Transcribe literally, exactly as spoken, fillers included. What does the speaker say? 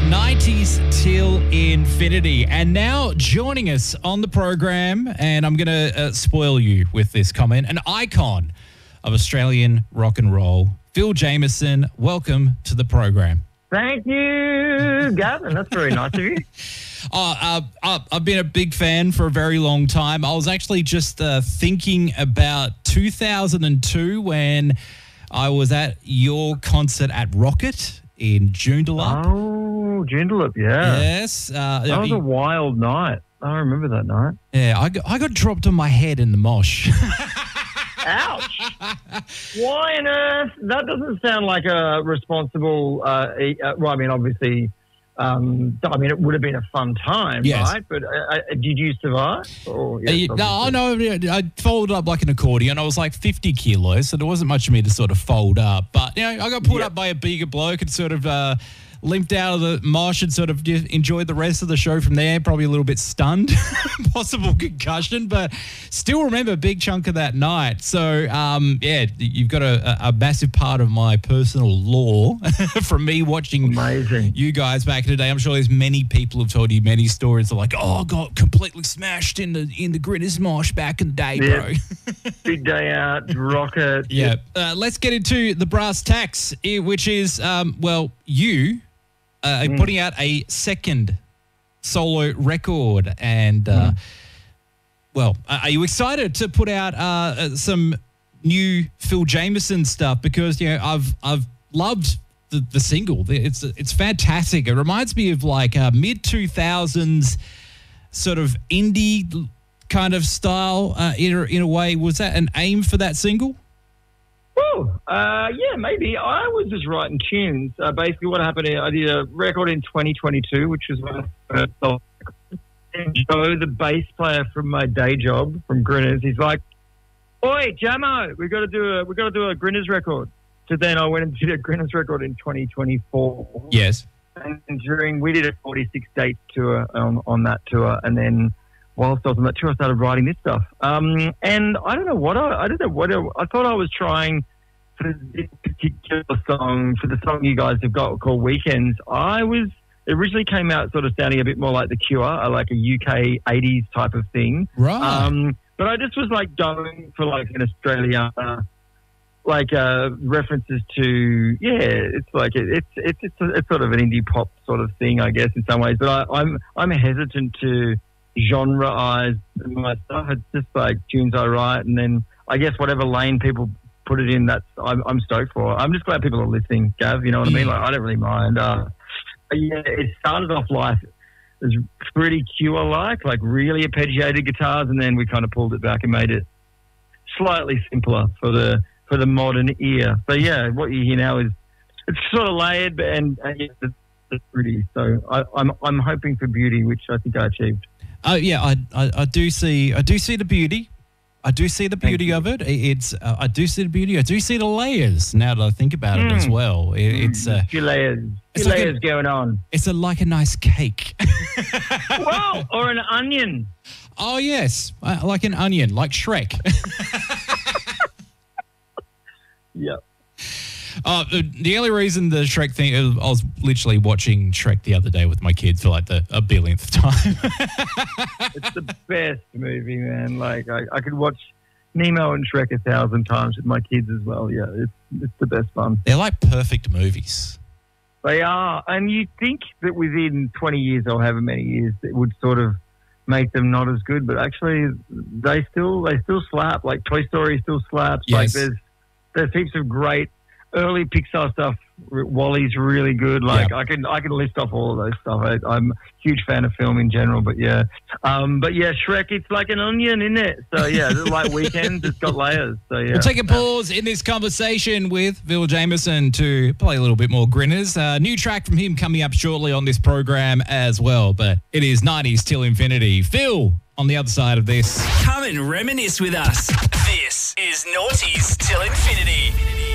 nineties till infinity. And now joining us on the program, and I'm going to uh, spoil you with this comment, an icon of Australian rock and roll, Phil Jamieson. Welcome to the program. Thank you, Gavin. That's very nice of you. Uh, uh, uh, I've been a big fan for a very long time. I was actually just uh, thinking about two thousand two when I was at your concert at Rocket in Joondalup. Oh, Joondalup, yeah. Yes. Uh, that was a wild night. I remember that night. Yeah, I got, I got dropped on my head in the mosh. Ouch. Why on earth? That doesn't sound like a responsible, uh, uh, well, I mean, obviously, um, I mean, it would have been a fun time, yes. right? But uh, uh, did you survive? Or, yes, uh, no, no, I folded up like an accordion. I was like fifty kilos, so there wasn't much of me to sort of fold up. But, you know, I got pulled yep. up by a bigger bloke and sort of uh, limped out of the mosh and sort of enjoyed the rest of the show from there. Probably a little bit stunned, possible concussion, but still remember a big chunk of that night. So, um, yeah, you've got a, a massive part of my personal lore from me watching Amazing. you guys back in the day. I'm sure there's many people have told you many stories of like, oh, I got completely smashed in the in the Gritters mosh back in the day, yeah. bro. Big day out, Rocket. Yeah. Uh, let's get into the brass tacks, which is, um, well, you Uh, mm. putting out a second solo record, and uh, mm. well, are you excited to put out uh, some new Phil Jamieson stuff? Because you know I've I've loved the, the single. It's it's fantastic. It reminds me of like uh, mid two thousands sort of indie kind of style uh, in a, in a way. Was that an aim for that single? Oh, uh, yeah, maybe. I was just writing tunes. Uh, basically, what happened is I did a record in twenty twenty-two, which was when I first saw Joe, the bass player from my day job from Grinners. He's like, "Oi, Jamo, we got to do a we got to do a Grinners record." So then I went and did a Grinners record in twenty twenty-four. Yes. And during we did a forty-six date tour on on that tour, and then. Whilst I was on that tour, I started writing this stuff. Um, and I don't know what I, I don't know what I, I thought I was trying for this particular song, for the song you guys have got called Weekends. I was, it originally came out sort of sounding a bit more like The Cure, like a U K eighties type of thing. Right. Um, but I just was like going for like an Australia, uh, like uh, references to, yeah, it's like, it, it's, it's, it's, a, it's sort of an indie pop sort of thing, I guess, in some ways. But I, I'm, I'm hesitant to genre-ized my stuff. It's just like tunes I write, and then I guess whatever lane people put it in, that's I'm, I'm stoked for. I'm just glad people are listening, Gav. You know what I mean? Like I don't really mind. Uh, yeah, it started off life as pretty Cure-like, like really arpeggiated guitars, and then we kind of pulled it back and made it slightly simpler for the for the modern ear. So yeah, what you hear now is it's sort of layered, but and, and yeah, it's, it's pretty. So I, I'm I'm hoping for beauty, which I think I achieved. Oh uh, yeah, I, I I do see I do see the beauty, I do see the beauty of it. It's uh, I do see the beauty. I do see the layers. Now that I think about mm. it as well, it, it's uh, a few layers, it's few like layers a, going on. It's a, like a nice cake. Wow, or an onion. Oh yes, uh, like an onion, like Shrek. Yep. Uh, the, the only reason the Shrek thing, I was literally watching Shrek the other day with my kids for like the a billionth time. It's the best movie, man. Like I, I could watch Nemo and Shrek a thousand times with my kids as well. Yeah, it's it's the best fun. They're like perfect movies. They are, and you think that within twenty years or however many years, it would sort of make them not as good, but actually they still they still slap. Like Toy Story still slaps. Yes. Like there's there's heaps of great early Pixar stuff. Wally's really good. Like yep. I can I can list off all of those stuff. I, I'm a huge fan of film in general, but yeah, um, but yeah, Shrek. It's like an onion, isn't it? So yeah, it's like Weekends. It's got layers. So yeah, we'll take a pause in this conversation with Phil Jamieson to play a little bit more Grinners. Uh, new track from him coming up shortly on this program as well. But it is nineties till infinity. Phil on the other side of this. Come and reminisce with us. This is Noughties till infinity.